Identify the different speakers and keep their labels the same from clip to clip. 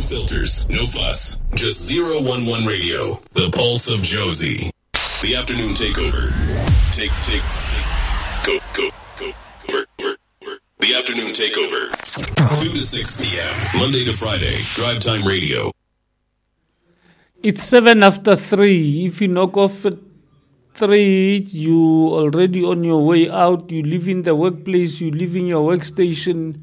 Speaker 1: filters, no fuss. Just 011 Radio, the pulse of Josie. The afternoon takeover. Go. The afternoon takeover. 2 to 6 p.m. Monday to Friday. Drive Time Radio.
Speaker 2: It's 7 after 3. If you knock off at 3, you already on your way out. You live in the workplace. You live in your workstation.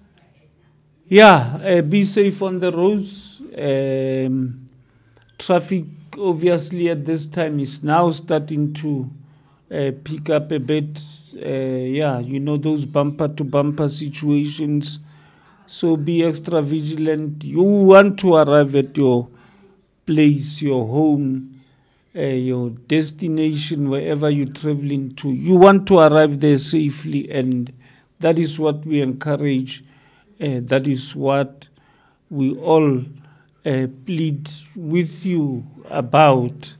Speaker 2: Yeah, be safe on the roads. Traffic, obviously, at this time is now starting to pick up a bit. Those bumper-to-bumper situations. So be extra vigilant. You want to arrive at your place, your home, your destination, wherever you're traveling to. You want to arrive there safely, and that is what we encourage. That is what we all plead with you about.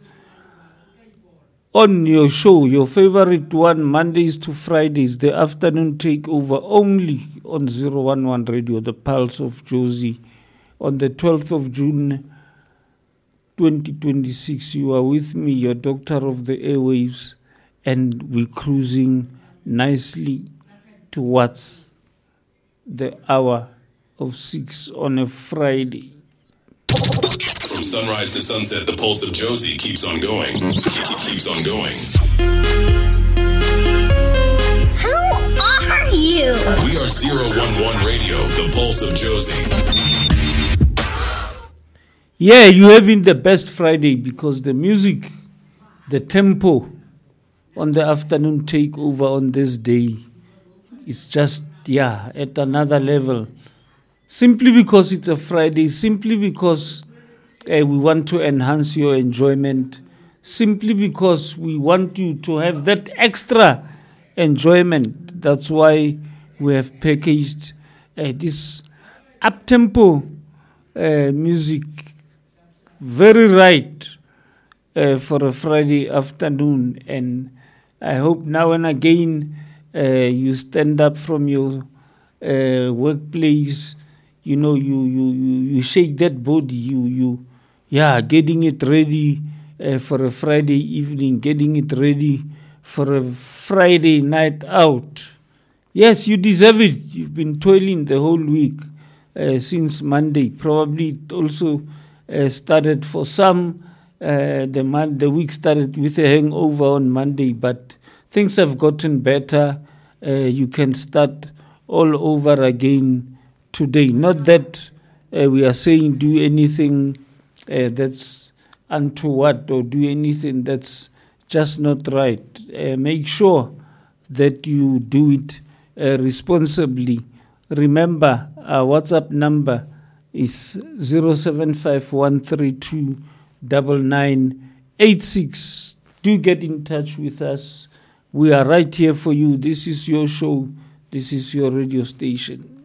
Speaker 2: On your show, your favorite one, Mondays to Fridays, the afternoon takeover, only on 011 Radio, the Pulse of Josie. On the 12th of June, 2026, you are with me, your doctor of the airwaves, and we're cruising nicely towards the hour of 6 on a Friday.
Speaker 1: From sunrise to sunset, the pulse of Josie keeps on going. Keeps on going.
Speaker 3: How are you?
Speaker 1: We are 011 Radio, the pulse of Josie.
Speaker 2: Yeah, you're having the best Friday because the music, the tempo on the afternoon takeover on this day is just, at another level. Simply because it's a Friday, simply because we want to enhance your enjoyment, simply because we want you to have that extra enjoyment. That's why we have packaged this up-tempo music very right for a Friday afternoon. And I hope now and again you stand up from your workplace. You know, you shake that body. Getting it ready for a Friday evening, getting it ready for a Friday night out. Yes, you deserve it. You've been toiling the whole week since Monday. Probably it also started for some. The week started with a hangover on Monday, but things have gotten better. You can start all over again today. Not that we are saying do anything that's untoward or do anything that's just not right. Make sure that you do it responsibly. Remember, our WhatsApp number is 0751329986. Do get in touch with us. We are right here for you. This is your show. This is your radio station.